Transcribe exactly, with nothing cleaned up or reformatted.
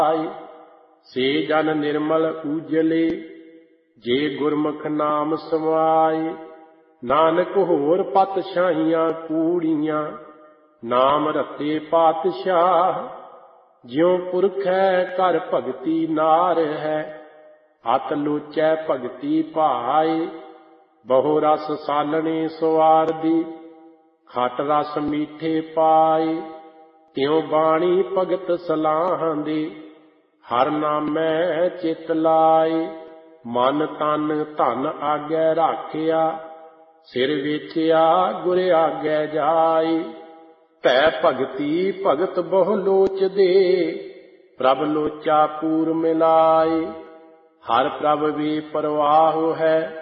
से जन निर्मल उजले, जे गुरमुख नाम समाए। नानक होर पातशाहियां कूड़ियां, नाम रते पातशाह। ज्यों पुरख है कर भगति नार है, अत लोचै भगति भाए। बहु रस सालने सवार दी, खट रस मीठे पाए। त्यों बाणी भगत सलाहां दे, हर नामै चित लाए। मन तन धन आगे राखिया, सिर वेचिया गुर आगे जाए। भै भगति भगत बहु लोच दे, प्रभ लोचा पूर मिलाए। हर प्रभ वे परवाह है,